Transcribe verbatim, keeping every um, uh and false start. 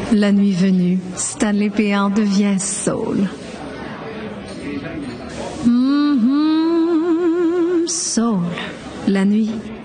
La nuit venue, Stanley Péan devient soul. Mm-hmm, soul. La nuit